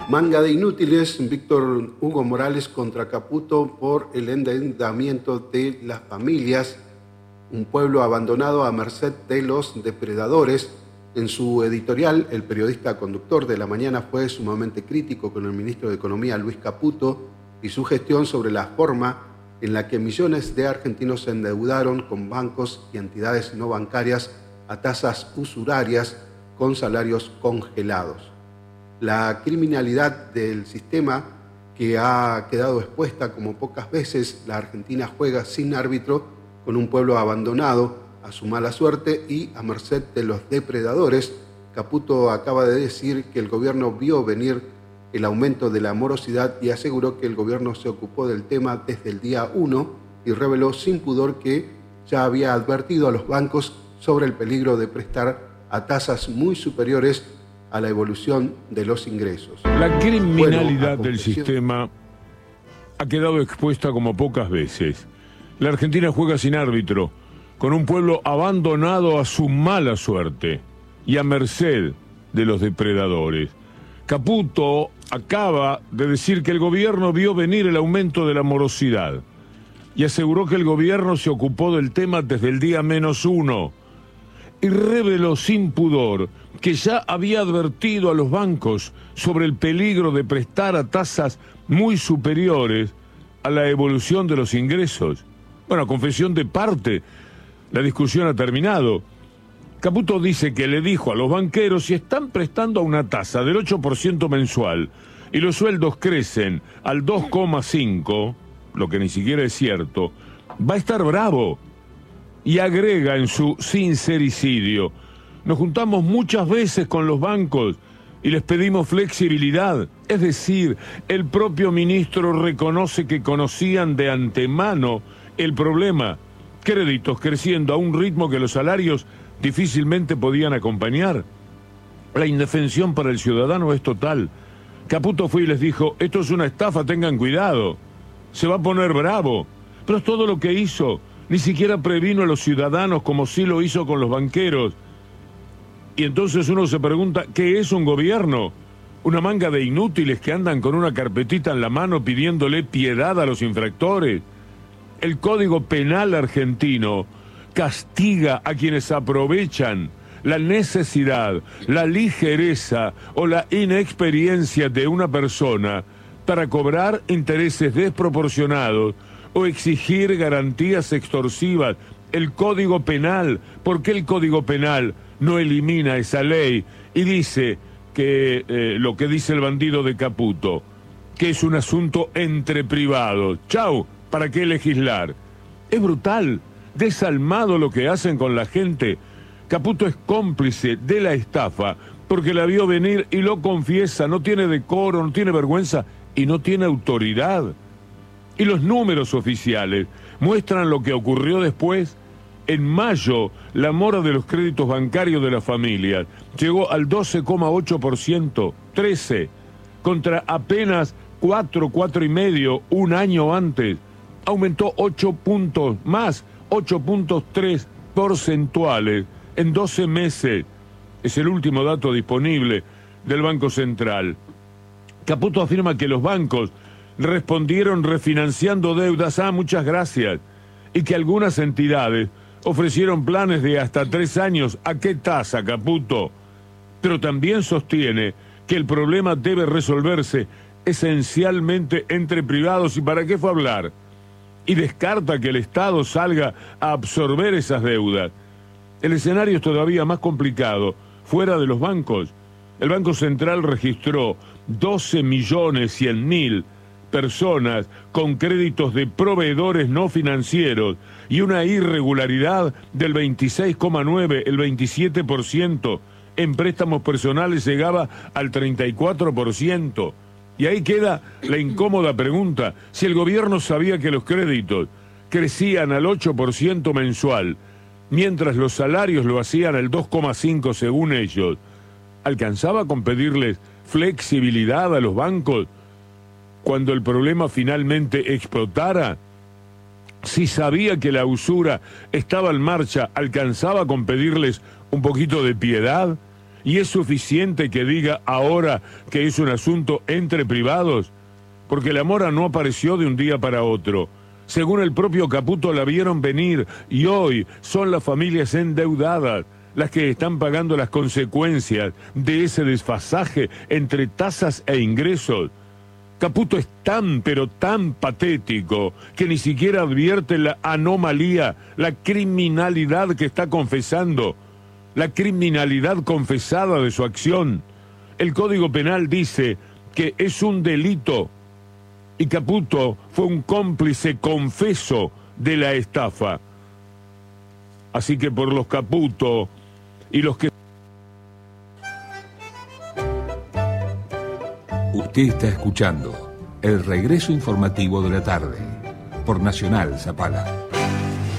Manga de inútiles, Víctor Hugo Morales contra Caputo por el endeudamiento de las familias, un pueblo abandonado a merced de los depredadores. En su editorial, el periodista conductor de La Mañana fue sumamente crítico con el ministro de Economía, Luis Caputo, y su gestión sobre la forma en la que millones de argentinos se endeudaron con bancos y entidades no bancarias a tasas usurarias con salarios congelados. La criminalidad del sistema, que ha quedado expuesta como pocas veces, la Argentina juega sin árbitro con un pueblo abandonado a su mala suerte y a merced de los depredadores. Caputo acaba de decir que el gobierno vio venir el aumento de la morosidad y aseguró que el gobierno se ocupó del tema desde el día 1 y reveló sin pudor que ya había advertido a los bancos sobre el peligro de prestar a tasas muy superiores a la evolución de los ingresos. La criminalidad del sistema ha quedado expuesta como pocas veces. La Argentina juega sin árbitro, con un pueblo abandonado a su mala suerte y a merced de los depredadores. Caputo acaba de decir que el gobierno vio venir el aumento de la morosidad y aseguró que el gobierno se ocupó del tema desde el día -1 y reveló sin pudor que ya había advertido a los bancos sobre el peligro de prestar a tasas muy superiores a la evolución de los ingresos. Bueno, confesión de parte, la discusión ha terminado. Caputo dice que le dijo a los banqueros: si están prestando a una tasa del 8% mensual y los sueldos crecen al 2,5%, lo que ni siquiera es cierto, va a estar bravo. Y agrega en su sincericidio: nos juntamos muchas veces con los bancos y les pedimos flexibilidad. Es decir, el propio ministro reconoce que conocían de antemano el problema. Créditos creciendo a un ritmo que los salarios difícilmente podían acompañar. La indefensión para el ciudadano es total. Caputo fue y les dijo: esto es una estafa, tengan cuidado. Se va a poner bravo. Pero es todo lo que hizo. Ni siquiera previno a los ciudadanos como sí lo hizo con los banqueros. Y entonces uno se pregunta, ¿qué es un gobierno? ¿Una manga de inútiles que andan con una carpetita en la mano pidiéndole piedad a los infractores? El Código Penal argentino castiga a quienes aprovechan la necesidad, la ligereza o la inexperiencia de una persona para cobrar intereses desproporcionados o exigir garantías extorsivas. El Código Penal, ¿por qué el Código Penal no elimina esa ley y dice que lo que dice el bandido de Caputo, que es un asunto entre privados? Chau, ¿para qué legislar? Es brutal, desalmado lo que hacen con la gente. Caputo es cómplice de la estafa porque la vio venir y lo confiesa. No tiene decoro, no tiene vergüenza y no tiene autoridad. Y los números oficiales muestran lo que ocurrió después. En mayo, la mora de los créditos bancarios de las familias llegó al 12,8%, 13%, contra apenas 4,5% un año antes. Aumentó 8 puntos más, 8,3 porcentuales en 12 meses. Es el último dato disponible del Banco Central. Caputo afirma que los bancos respondieron refinanciando deudas, muchas gracias, y que algunas entidades ofrecieron planes de hasta 3 años. ¿A qué tasa, Caputo? Pero también sostiene que el problema debe resolverse esencialmente entre privados. ¿Y para qué fue a hablar? Y descarta que el Estado salga a absorber esas deudas. El escenario es todavía más complicado fuera de los bancos. El Banco Central registró 12.100.000 personas con créditos de proveedores no financieros y una irregularidad del 26,9%, el 27%. En préstamos personales llegaba al 34%. Y ahí queda la incómoda pregunta: si el gobierno sabía que los créditos crecían al 8% mensual, mientras los salarios lo hacían al 2,5% según ellos, ¿alcanzaba con pedirles flexibilidad a los bancos cuando el problema finalmente explotara? Si sabía que la usura estaba en marcha, ¿alcanzaba con pedirles un poquito de piedad? ¿Y es suficiente que diga ahora que es un asunto entre privados? Porque la mora no apareció de un día para otro. Según el propio Caputo, la vieron venir y hoy son las familias endeudadas las que están pagando las consecuencias de ese desfasaje entre tasas e ingresos. Caputo es tan, pero tan patético que ni siquiera advierte la anomalía, la criminalidad que está confesando, la criminalidad confesada de su acción. El Código Penal dice que es un delito y Caputo fue un cómplice confeso de la estafa. Así que por los Caputo y los que... Usted está escuchando el regreso informativo de la tarde por Nacional Zapala.